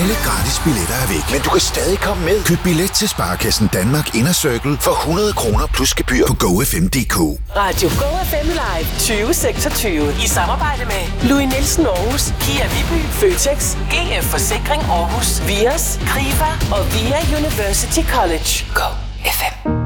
Alle gratis billetter er væk. Men du kan stadig komme med. Køb billet til Sparekassen Danmark Inner Circle for 100 kroner plus gebyr på GoFM.dk. Radio GoFM Live 2026. I samarbejde med Louis Nielsen Aarhus, Kia Viby, Føtex, GF Forsikring Aarhus, Vios, Krifa og Via University College. GoFM.